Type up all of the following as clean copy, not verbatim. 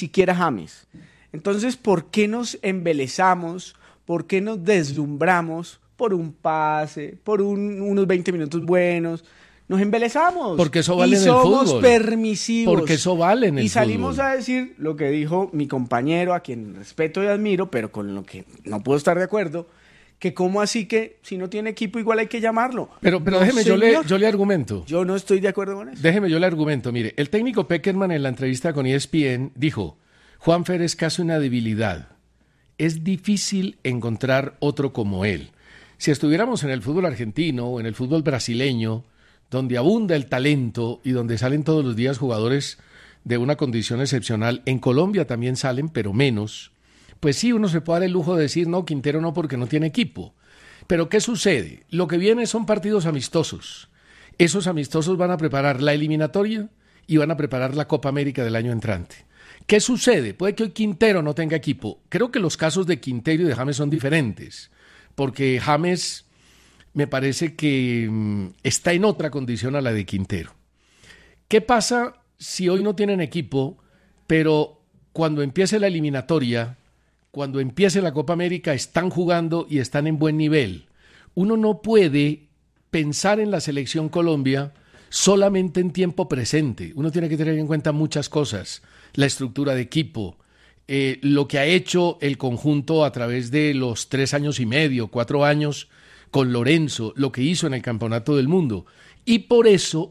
siquiera James. Entonces, ¿por qué nos embelezamos? ¿Por qué nos deslumbramos por un pase, por unos 20 minutos buenos? Nos embelezamos. Porque eso vale en el fútbol. fútbol. Somos permisivos. Porque eso vale en el fútbol. Y salimos a decir lo que dijo mi compañero, a quien respeto y admiro, pero con lo que no puedo estar de acuerdo, que cómo así que si no tiene equipo igual hay que llamarlo. Pero No, déjeme, señor. yo le argumento. Yo no estoy de acuerdo con eso. Déjeme, yo le argumento. Mire, el técnico Pekerman en la entrevista con ESPN dijo, Juanfer es casi una debilidad. Es difícil encontrar otro como él. Si estuviéramos en el fútbol argentino o en el fútbol brasileño, donde abunda el talento y donde salen todos los días jugadores de una condición excepcional, en Colombia también salen, pero menos, pues sí, uno se puede dar el lujo de decir, no, Quintero no, porque no tiene equipo. Pero ¿qué sucede? Lo que viene son partidos amistosos. Esos amistosos van a preparar la eliminatoria y van a preparar la Copa América del año entrante. ¿Qué sucede? Puede que hoy Quintero no tenga equipo. Creo que los casos de Quintero y de James son diferentes, porque James me parece que está en otra condición a la de Quintero. ¿Qué pasa si hoy no tienen equipo, pero cuando empiece la eliminatoria, cuando empiece la Copa América, están jugando y están en buen nivel? Uno no puede pensar en la selección Colombia solamente en tiempo presente. Uno tiene que tener en cuenta muchas cosas. La estructura de equipo, lo que ha hecho el conjunto a través de los 3 años y medio, 4 años con Lorenzo, lo que hizo en el Campeonato del Mundo. Y por eso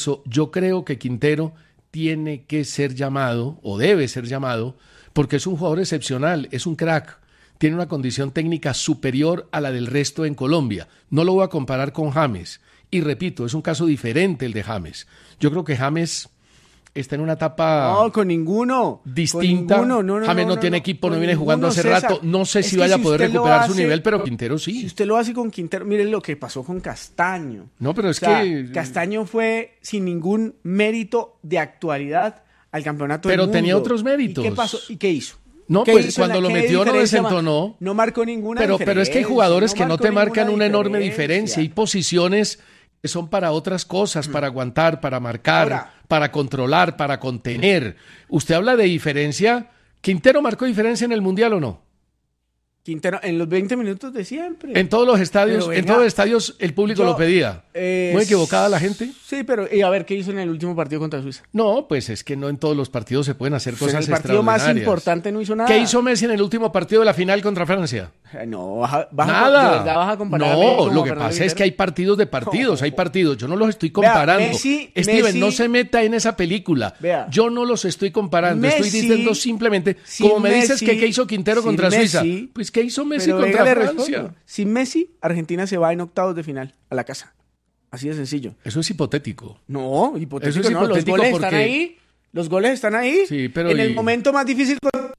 yo creo que Quintero tiene que ser llamado, o debe ser llamado, porque es un jugador excepcional, es un crack, tiene una condición técnica superior a la del resto en Colombia. No lo voy a comparar con James. Y repito, es un caso diferente el de James. Yo creo que James está en una etapa No, con ninguno. distinta. Con ninguno. James no tiene equipo, no viene jugando hace César. rato. No sé Es si que vaya a si poder usted lo recuperar su hace- nivel, pero Quintero sí. Si usted lo hace con Quintero, mire lo que pasó con Castaño. No, pero es O sea, que... Castaño fue sin ningún mérito de actualidad al campeonato del Pero mundo. tenía otros méritos. ¿Y qué pasó? ¿Y qué hizo? No, ¿Qué pues hizo en cuando lo qué metió no diferencia desentonó. No marcó ninguna Pero diferencia. es que hay jugadores que no marcó te marcan ninguna una enorme diferencia. diferencia. Hay posiciones que son para otras cosas, para aguantar, para marcar, Ahora, para controlar, para contener. Usted habla de diferencia. ¿Quintero marcó diferencia en el Mundial o no? Quintero, en los 20 minutos de siempre. En todos los estadios, Pero en venga, todos los estadios el público yo- lo pedía. ¿Muy equivocada la gente? Sí, pero y a ver, ¿qué hizo en el último partido contra Suiza? No, pues es que no en todos los partidos se pueden hacer Pues en cosas el partido más extraordinarias. importante no hizo nada. ¿Qué hizo Messi en el último partido de la final contra Francia? No, Nada. ¿de verdad vas a comparar a Messi No, como lo que Fernando pasa es Quintero? que hay partidos de partidos, No. hay partidos. Yo no los estoy comparando. Steven, no se meta en esa película. Vea. Yo no los estoy comparando. Estoy Messi, diciendo simplemente, sin como me dices Messi, que qué hizo Quintero sin contra Suiza. Messi, Pues qué hizo Messi Pero contra venga, le Francia. respondo. Sin Messi, Argentina se va en octavos de final a la casa. Así de sencillo. Eso es hipotético. No, hipotético Eso es no. Los hipotético goles porque- están ahí. Los goles están ahí. Sí, pero en y- el momento más difícil.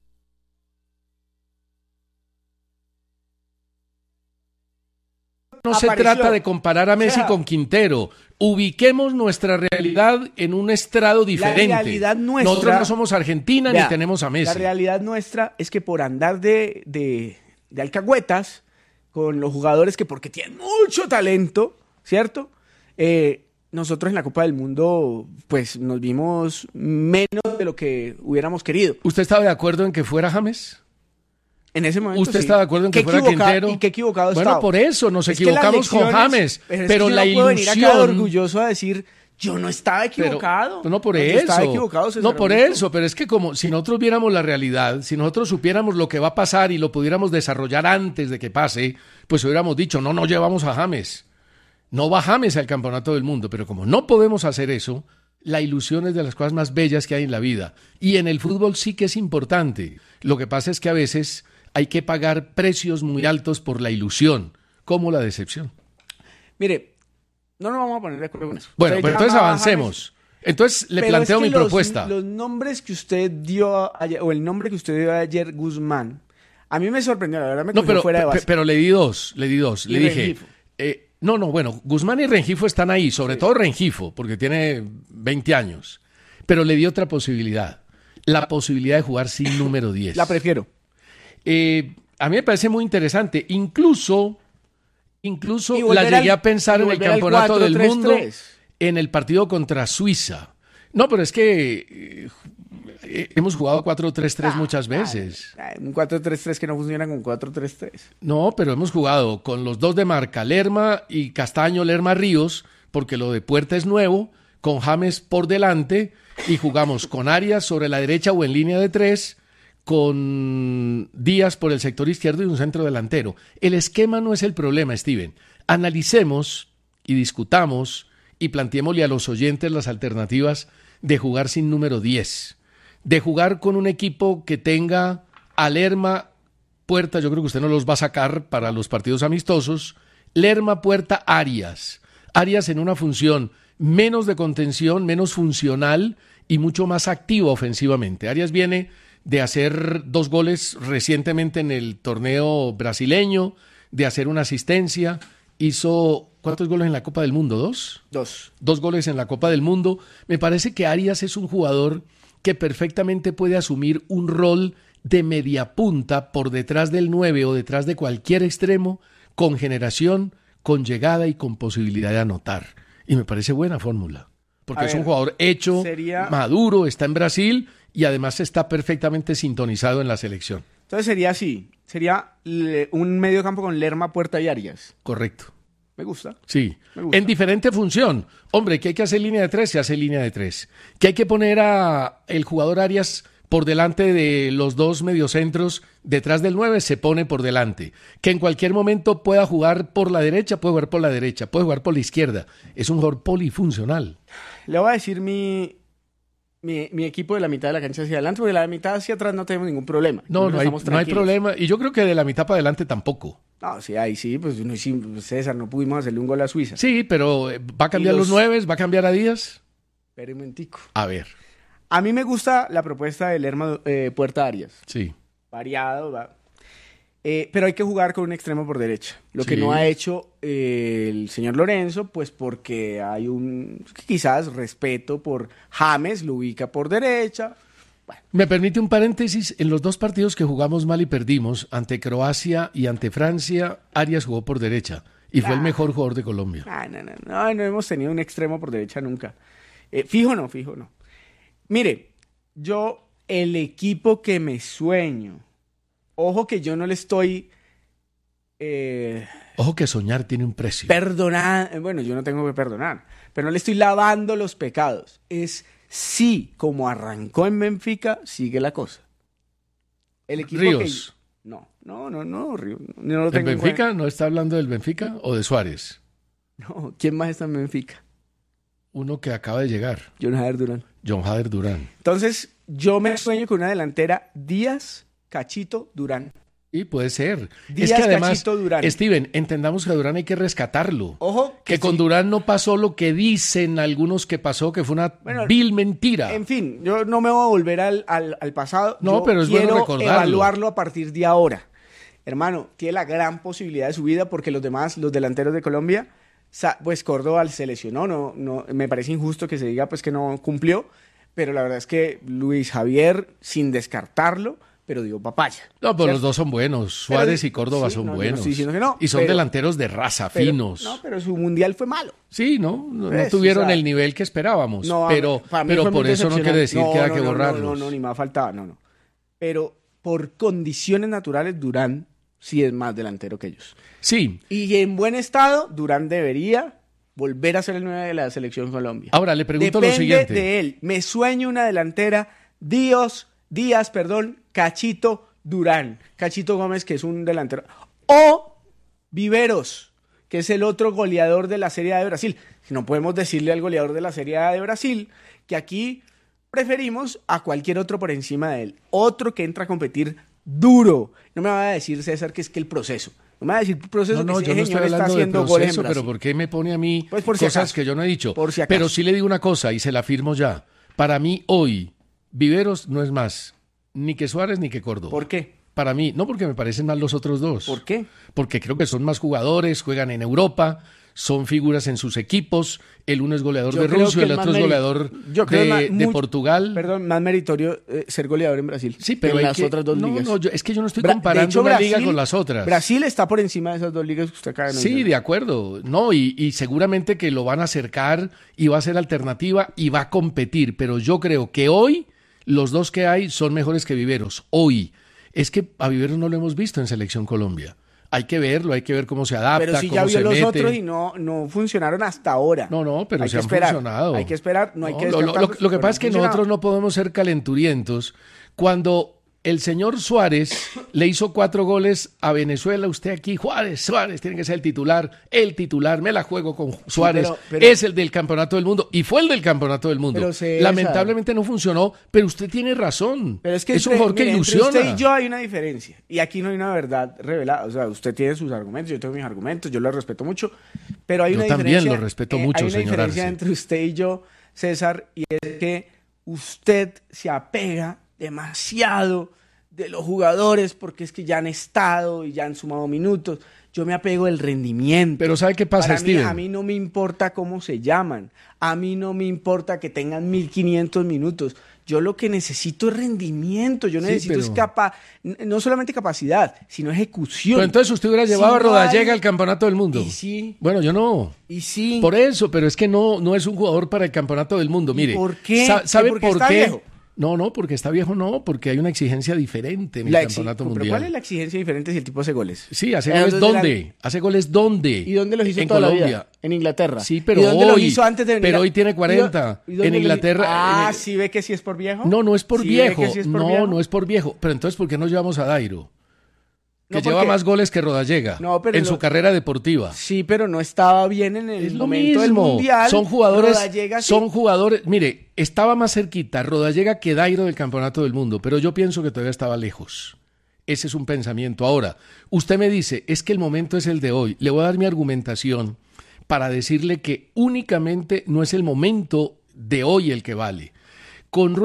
No se apareció. trata de comparar a Messi O sea, con Quintero. Ubiquemos nuestra realidad en un estrado diferente. realidad nuestra- Nosotros no somos Argentina Vea, ni tenemos a Messi. La realidad nuestra es que por andar de alcahuetas con los jugadores que porque tienen mucho talento, ¿cierto? Nosotros en la Copa del Mundo pues nos vimos menos de lo que hubiéramos querido. ¿Usted estaba de acuerdo en que fuera James? En ese momento ¿Usted sí. está de acuerdo en que Qué fuera equivoca- Quintero? Y qué equivocado Bueno, estaba. por eso nos Es que las equivocamos con lecciones- James. es que Pero yo la no puedo venir acá ilusión... orgulloso a decir, yo no estaba equivocado. Pero, no por Yo eso. estaba equivocado, César no por Augusto. eso, pero es que como si nosotros viéramos la realidad, si nosotros supiéramos lo que va a pasar y lo pudiéramos desarrollar antes de que pase, pues hubiéramos dicho, no llevamos a James. No va James al Campeonato del Mundo, pero como no podemos hacer eso, la ilusión es de las cosas más bellas que hay en la vida. Y en el fútbol sí que es importante. Lo que pasa es que a veces hay que pagar precios muy altos por la ilusión, como la decepción. Mire, no nos vamos a poner de acuerdo con eso. Bueno, Usted pero entonces llama a avancemos. Entonces le Pero planteo es que mi propuesta. Los nombres que usted dio ayer, o el nombre que usted dio ayer, Guzmán, a mí me sorprendió, la verdad me No, cogió pero, fuera de base. pero le di dos. Le Y dije, Rengifo. bueno, Guzmán y Rengifo están ahí, sobre todo Rengifo, porque tiene 20 años. Pero le di otra posibilidad, la posibilidad de jugar sin número 10. La prefiero. A mí me parece muy interesante. Incluso Y la volver llegué al- a pensar y en el volver al Campeonato del 4-3-3. Mundo, en el partido contra Suiza. No, pero es que hemos jugado 4-3-3 muchas veces. Un 4-3-3 que no funciona con 4-3-3. No, pero hemos jugado con los dos de marca, Lerma y Castaño, Lerma Ríos, porque lo de Puerta es nuevo, con James por delante, y jugamos con Arias sobre la derecha o en línea de 3, con Díaz por el sector izquierdo y un centro delantero. El esquema no es el problema, Steven. Analicemos y discutamos y planteémosle a los oyentes las alternativas de jugar sin número 10, de jugar con un equipo que tenga a Lerma, Puerta, yo creo que usted no los va a sacar para los partidos amistosos, Lerma, Puerta, Arias. Arias en una función menos de contención, menos funcional y mucho más activo ofensivamente. Arias viene de hacer 2 goles recientemente en el torneo brasileño, de hacer una asistencia, hizo ¿cuántos goles en la Copa del Mundo? ¿2? 2. 2 goles en la Copa del Mundo. Me parece que Arias es un jugador que perfectamente puede asumir un rol de media punta por detrás del 9 o detrás de cualquier extremo, con generación, con llegada y con posibilidad de anotar. Y me parece buena fórmula, porque es un jugador hecho, maduro, está en Brasil y además está perfectamente sintonizado en la selección. Entonces sería así, sería un medio campo con Lerma, Puerta y Arias. Correcto. Me gusta. Sí, me gusta. En diferente función. Hombre, que hay que hacer línea de 3, se hace línea de 3. Que hay que poner a el jugador Arias por delante de los 2 mediocentros, detrás del 9 se pone por delante. Que en cualquier momento pueda jugar por la derecha, puede jugar por la derecha, puede jugar por la izquierda. Es un jugador polifuncional. Le voy a decir mi equipo de la mitad de la cancha hacia adelante, porque de la mitad hacia atrás no tenemos ningún problema. No hay problema. Y yo creo que de la mitad para adelante tampoco. No, sí, ahí sí, pues César, no pudimos hacerle un gol a Suiza. Sí, pero ¿va a cambiar los 9? ¿Va a cambiar a Díaz? Espera un momentico. A ver. A mí me gusta la propuesta de Lerma, Puerta Arias. Sí. Variado, va. Pero hay que jugar con un extremo por derecha. Lo que no ha hecho el señor Lorenzo, pues porque hay quizás respeto por James, lo ubica por derecha. Bueno. Me permite un paréntesis. En los 2 partidos que jugamos mal y perdimos, ante Croacia y ante Francia, Arias jugó por derecha y fue el mejor jugador de Colombia. No hemos tenido un extremo por derecha nunca. Fijo no. Mire, el equipo que me sueño, ojo que yo no le estoy... Ojo que soñar tiene un precio. Bueno, yo no tengo que perdonar, pero no le estoy lavando los pecados. Es sí, como arrancó en Benfica, sigue la cosa. El equipo Ríos. No, Ríos. No lo tengo ¿En Benfica? ¿No está hablando del Benfica o de Suárez? No, ¿quién más está en Benfica? Uno que acaba de llegar. John Hader Durán. Entonces, yo me sueño con una delantera Díaz, Cachito, Durán. Y puede ser. Díaz, es que además, Cachito, Durán. Steven, entendamos que a Durán hay que rescatarlo. Ojo. Que con Durán no pasó lo que dicen algunos que pasó, que fue una vil mentira. En fin, yo no me voy a volver al pasado. No, pero es bueno recordarlo. Quiero evaluarlo a partir de ahora. Hermano, tiene la gran posibilidad de su vida porque los demás, los delanteros de Colombia, pues Córdoba se lesionó. No, me parece injusto que se diga pues que no cumplió, pero la verdad es que Luis Javier, sin descartarlo, pero dio papaya. No, pero los dos son buenos. Suárez y Córdoba son buenos. No estoy diciendo que no. Y son delanteros de raza, finos. No, pero su mundial fue malo. Sí, no tuvieron el nivel que esperábamos. No, pero por eso no quiere decir que haya que borrarlos. No, ni más faltaba, no. Pero por condiciones naturales, Durán sí es más delantero que ellos. Sí. Y en buen estado, Durán debería volver a ser el 9 de la selección Colombia. Ahora, le pregunto lo siguiente. Depende de él. Me sueño una delantera, Díaz, Cachito, Durán. Cachito Gómez, que es un delantero. O Viveros, que es el otro goleador de la Serie A de Brasil. No podemos decirle al goleador de la Serie A de Brasil que aquí preferimos a cualquier otro por encima de él. Otro que entra a competir duro. No me va a decir, César, que es que el proceso. No me va a decir el proceso no, que yo no estoy hablando de proceso, pero ¿por qué me pone a mí pues cosas que yo no he dicho? Por si acaso. Pero sí le digo una cosa y se la afirmo ya. Para mí hoy, Viveros no es más ni que Suárez ni que Córdoba. ¿Por qué? Para mí, no porque me parecen mal los otros dos. ¿Por qué? Porque creo que son más jugadores, juegan en Europa, son figuras en sus equipos. El uno es goleador de Rusia, el otro es goleador de Portugal. Perdón, más meritorio ser goleador en Brasil. Sí, pero en las otras dos ligas. Es que yo no estoy comparando una liga con las otras. Brasil está por encima de esas dos ligas que usted acaba de mencionar. Sí, de acuerdo. No, y seguramente que lo van a acercar y va a ser alternativa y va a competir. Pero yo creo que hoy Los dos que hay son mejores que Viveros. Hoy, es que a Viveros no lo hemos visto en Selección Colombia. Hay que verlo, hay que ver cómo se adapta, pero si cómo ya vio se los mete. otros y no funcionaron hasta ahora. No, pero hay se que han esperar, funcionado. Hay que esperar, no hay que Lo descartarlos, que pero pasa es han que funcionado. nosotros no podemos ser calenturientos. Cuando el señor Suárez le hizo 4 goles a Venezuela, usted aquí, Suárez tiene que ser el titular, me la juego con Suárez, pero- es el del Campeonato del Mundo, y fue el del Campeonato del Mundo. Pero César, lamentablemente no funcionó, pero usted tiene razón. Pero es que un entre- jugador que mire, entre ilusiona. usted y yo hay una diferencia. Y aquí no hay una verdad revelada. O sea, usted tiene sus argumentos, yo tengo mis argumentos, yo los respeto mucho. Pero hay Yo una también diferencia. los respeto mucho, hay una señor diferencia Arce. entre usted y yo, César, y es que usted se apega demasiado de los jugadores porque es que ya han estado y ya han sumado minutos. Yo me apego del rendimiento. Pero ¿sabe qué pasa, Para mí, Steven? a mí no me importa cómo se llaman. A mí no me importa que tengan 1500 minutos. Yo lo que necesito es rendimiento. Yo Sí, necesito no solamente capacidad, sino ejecución. Pero entonces usted hubiera Si llevado a no Rodallega hay- al Campeonato del Mundo. Y sí, Bueno, yo no. y sí. Por eso, pero es que no es un jugador para el Campeonato del Mundo. Mire, por qué? ¿Sabe ¿Que porque por está qué? viejo? No, porque está viejo, no, porque hay una exigencia diferente en el Campeonato Pero Mundial. ¿cuál es la exigencia diferente si el tipo hace goles? Sí, ¿hace ¿En goles dónde dónde? ¿Hace goles dónde? ¿Y dónde los hizo en toda la Colombia. vida? En Inglaterra. Sí, pero ¿Y dónde hoy, los hizo antes de venir? pero hoy tiene 40. ¿Y dónde En los hizo? Inglaterra, Ah, en el- ¿sí ve que sí es por viejo? No es por ¿Sí ve viejo. que sí es por viejo? No es por viejo. Pero entonces, ¿por qué no llevamos a Dairo? Que No, lleva porque- más goles que Rodallega No, pero en su carrera deportiva. Sí, pero no estaba bien en el Es lo momento del mismo. Mundial. Son jugadores, Rodallega sí. son jugadores. Mire, estaba más cerquita Rodallega que Dairo del Campeonato del Mundo, pero yo pienso que todavía estaba lejos. Ese es un pensamiento. Ahora, usted me dice, es que el momento es el de hoy. Le voy a dar mi argumentación para decirle que únicamente no es el momento de hoy el que vale. Con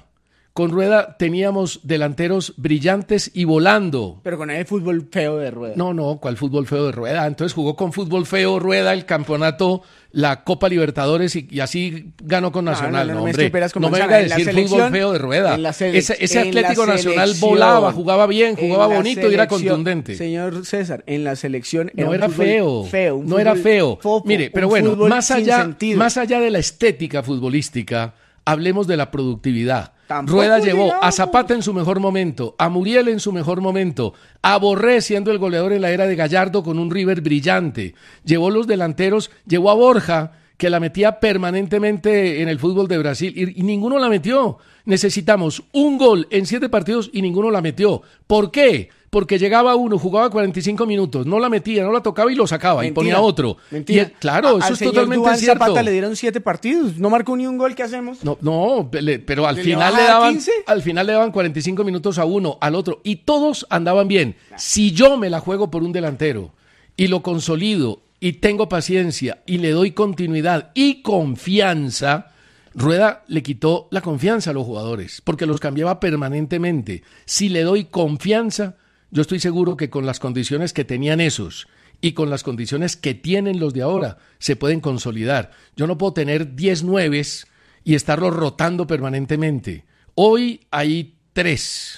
Rueda teníamos delanteros brillantes y volando. Pero con el fútbol feo de Rueda. No, ¿cuál fútbol feo de Rueda? Entonces jugó con fútbol feo Rueda el campeonato, la Copa Libertadores y así ganó con Nacional. No, me hombre, estroperas con no me manzana. venga a En la decir fútbol selección- feo de Rueda. en la Ese en la Atlético Nacional selección, volaba, jugaba bien, jugaba en la bonito y era selección, contundente. Señor César, en la selección No un era fútbol feo, un no era fútbol feo. fofo, Mire, pero un bueno, fútbol más sin allá sentido. de la estética futbolística, hablemos de la productividad. Tampoco Rueda llevó a digamos. Zapata en su mejor momento, a Muriel en su mejor momento, a Borré siendo el goleador en la era de Gallardo con un River brillante. Llevó los delanteros, llevó a Borja, que la metía permanentemente en el fútbol de Brasil, y ninguno la metió. Necesitamos un gol en 7 partidos y ninguno la metió. ¿Por qué? Porque llegaba uno, jugaba 45 minutos, no la metía, no la tocaba y lo sacaba y Mentira, ponía otro. mentira. Y, claro, eso Al es señor totalmente Duván cierto. Zapata le dieron 7 partidos, no marcó ni un gol. ¿Qué hacemos? No, pero al ¿Le final vas a le dar daban 15? al final le daban 45 minutos a uno, al otro y todos andaban bien. Si yo me la juego por un delantero y lo consolido y tengo paciencia y le doy continuidad y confianza, Rueda le quitó la confianza a los jugadores porque los cambiaba permanentemente. Si le doy confianza, yo estoy seguro que con las condiciones que tenían esos y con las condiciones que tienen los de ahora, se pueden consolidar. Yo no puedo tener 10 nueves y estarlos rotando permanentemente. Hoy hay 3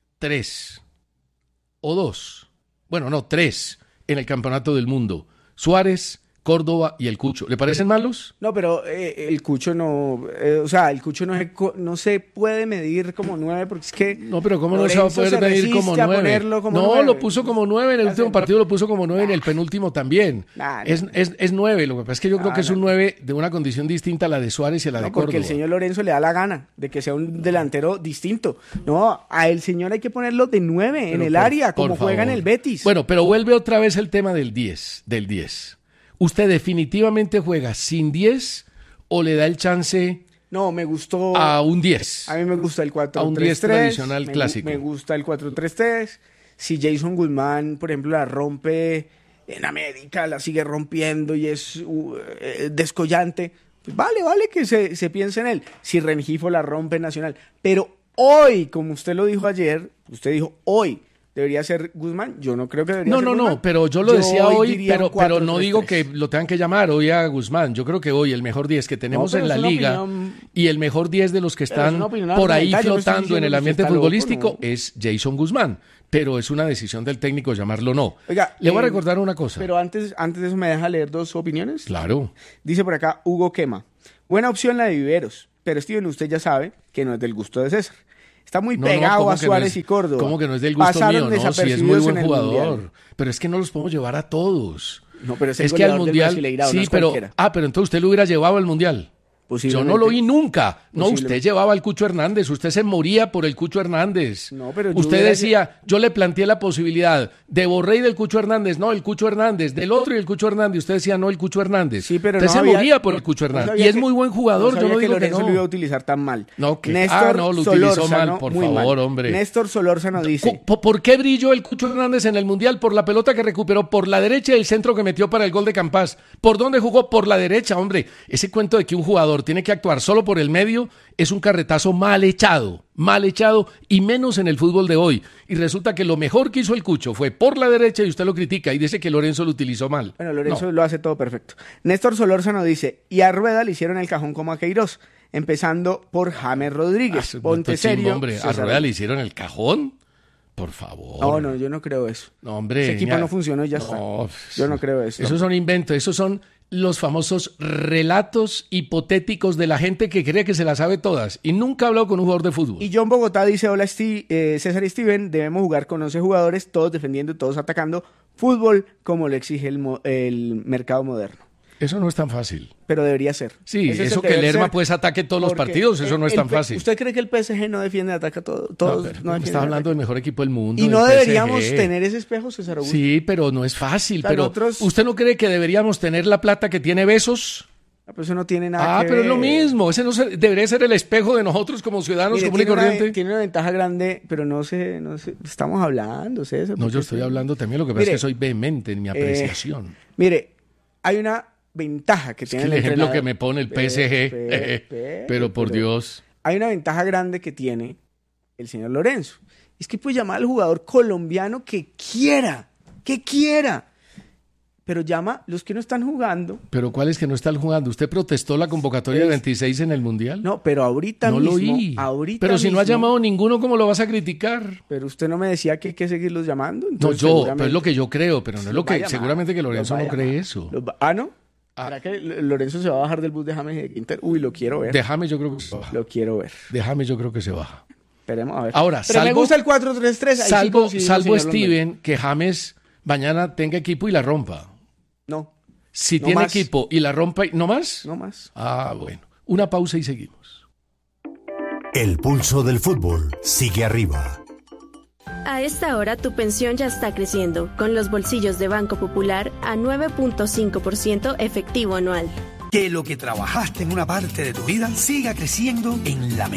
o 2, bueno, no, 3 en el Campeonato del Mundo. Suárez, Córdoba y el Cucho. ¿Le parecen malos? No, pero el Cucho no, o sea, el Cucho no se puede medir como 9 porque es que No, pero ¿cómo no se va a Lorenzo poder medir resiste como a 9? ponerlo como No, 9. lo puso como 9 en el último partido, lo puso como 9 en el penúltimo también. Nah, Es 9, lo que pasa es que yo creo que es un 9 de una condición distinta a la de Suárez y a la de No, porque Córdoba. el señor Lorenzo le da la gana de que sea un delantero distinto. No, a el señor hay que ponerlo de 9 en Pero el por- área, por como juega en favor. el Betis. Bueno, pero vuelve otra vez el tema del 10. ¿Usted definitivamente juega sin 10 o le da el chance No, me gustó. a un 10? A mí me gusta el 4-3-3. A un 10 tradicional me, clásico. Me gusta el 4-3-3. Si Jason Guzmán, por ejemplo, la rompe en América, la sigue rompiendo y es descollante, pues vale que se piense en él. Si Rengifo la rompe en Nacional. Pero hoy, como usted lo dijo ayer, usted dijo hoy, debería ser Guzmán. Yo no creo que debería ser Guzmán. No, pero yo lo decía hoy, diría un pero no 4-3-3. digo que lo tengan que llamar hoy a Guzmán. Yo creo que hoy el mejor 10 que tenemos pero en la es una liga opinión- y el mejor 10 de los que Pero es están una opinión por ahí argumental, yo no estoy flotando en el diciendo que ambiente usted está loco, futbolístico ¿no? es Jason Guzmán. Pero es una decisión del técnico llamarlo o no. Oiga, Le voy a recordar una cosa. Pero antes de eso, ¿me deja leer 2 opiniones? Claro. Dice por acá Hugo Quema. Buena opción la de Viveros. pero Steven, usted ya sabe que no es del gusto de César. Está muy pegado a Suárez y Córdoba. ¿Cómo que no es del gusto Pasaron mío? No, sí es muy buen jugador. Mundial. Pero es que no los podemos llevar a todos. No, pero es que al Mundial... Sí, no pero... cualquiera. pero entonces usted lo hubiera llevado al Mundial. Yo no lo vi nunca. No, usted llevaba al Cucho Hernández. Usted se moría por el Cucho Hernández. No, pero usted decía, yo le planteé la posibilidad de Borré y del Cucho Hernández. No, el Cucho Hernández. Del otro y el Cucho Hernández. Usted decía, no, el Cucho Hernández. Sí, pero usted se moría por el Cucho Hernández. Y es muy buen jugador. Yo no digo que no. lo iba a utilizar tan mal. No, que Néstor lo utilizó mal, por favor, mal. hombre. Néstor Solórzano dice... ¿Por qué brilló el Cucho Hernández en el Mundial? Por la pelota que recuperó, por la derecha y el centro que metió para el gol de Campas. ¿Por dónde jugó? Por la derecha, hombre. Ese cuento de que un jugador tiene que actuar solo por el medio es un carretazo mal echado y menos en el fútbol de hoy. Y resulta que lo mejor que hizo el Cucho fue por la derecha y usted lo critica y dice que Lorenzo lo utilizó mal. Bueno, Lorenzo lo hace todo perfecto. Néstor Solórzano dice, y a Rueda le hicieron el cajón como a Queiroz, empezando por James Rodríguez. Ponte serio. Hombre, ¿a Rueda le hicieron el cajón? Por favor. No, yo no creo eso. No, hombre. Ese equipo no funcionó y ya está. Yo no creo eso. Esos son inventos, esos son los famosos relatos hipotéticos de la gente que cree que se las sabe todas y nunca ha hablado con un jugador de fútbol. Y John Bogotá dice, hola César y Steven, debemos jugar con 11 jugadores, todos defendiendo y todos atacando, fútbol como lo exige el mercado moderno. Eso no es tan fácil. Pero debería ser. Sí, eso que Lerma pues ataque todos los partidos, eso no es tan fácil. ¿Usted cree que el PSG no defiende, ataca todo? No está hablando del mejor equipo del mundo. Y no deberíamos tener ese espejo, César Augusto. Sí, pero no es fácil. Pero ¿usted no cree que deberíamos tener la plata que tiene Besos? Pero eso no tiene nada que ver. Pero es lo mismo. Ese no debería ser el espejo de nosotros como ciudadanos comunes y corrientes. Tiene una ventaja grande, pero no sé, estamos hablando, César. No, yo estoy hablando también. Lo que pasa es que soy vehemente en mi apreciación. Mire, hay una ventaja que tiene el ejemplo que me pone el PSG, pero por Dios. Hay una ventaja grande que tiene el señor Lorenzo. Es que puede llamar al jugador colombiano que quiera, pero llama los que no están jugando. ¿Pero cuáles que no están jugando? ¿Usted protestó la convocatoria del 26 en el Mundial? No, pero ahorita no mismo. Lo oí. Pero si no ha llamado ninguno, ¿cómo lo vas a criticar? Pero usted no me decía que hay que seguirlos llamando. Entonces, pero es lo que yo creo, pero no es lo que... Seguramente que Lorenzo no cree eso. ¿No? ¿Será que Lorenzo se va a bajar del bus de James de Quinter? Uy, lo quiero ver. De James yo creo que se baja. Lo quiero ver. De James yo creo que se baja. Esperemos a ver. Ahora, pero me gusta el 4-3-3. Salvo Steven, que James mañana tenga equipo y la rompa. No. Si tiene más. equipo y la rompa, ¿no más? No más. Bueno. Una pausa y seguimos. El pulso del fútbol sigue arriba. A esta hora tu pensión ya está creciendo, con los bolsillos de Banco Popular a 9.5% efectivo anual. Que lo que trabajaste en una parte de tu vida siga creciendo en la